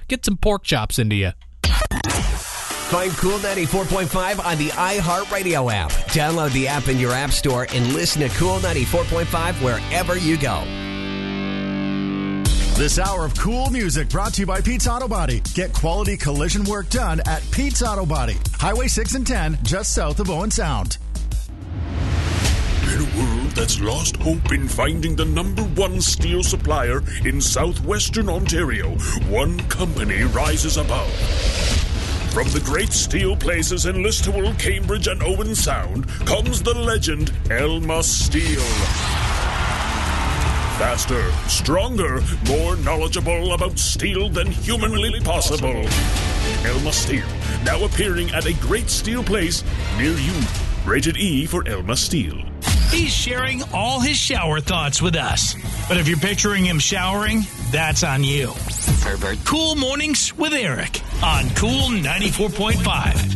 get some pork chops into you. Find Cool 94.5 on the iHeartRadio app. Download the app in your app store and listen to Cool 94.5 wherever you go. This hour of cool music brought to you by Pete's Auto Body. Get quality collision work done at Pete's Auto Body. Highway 6 and 10, just south of Owen Sound. In a world that's lost hope in finding the #1 steel supplier in southwestern Ontario, one company rises above. From the great steel places in Listowel, Cambridge, and Owen Sound comes the legend Elma Steel. Faster, stronger, more knowledgeable about steel than humanly possible. Elma Steel, now appearing at a great steel place near you. Rated E for Elma Steel. He's sharing all his shower thoughts with us. But if you're picturing him showering, that's on you. Pervert. Cool Mornings with Eric on Cool 94.5.